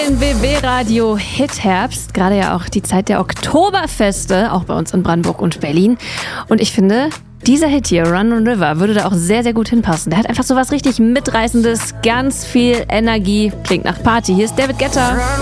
den BB Radio Hit Herbst. Gerade ja auch die Zeit der Oktoberfeste, auch bei uns in Brandenburg und Berlin. Und ich finde, dieser Hit hier, Run on River, würde da auch sehr, sehr gut hinpassen. Der hat einfach so was richtig Mitreißendes, ganz viel Energie. Klingt nach Party. Hier ist David Guetta.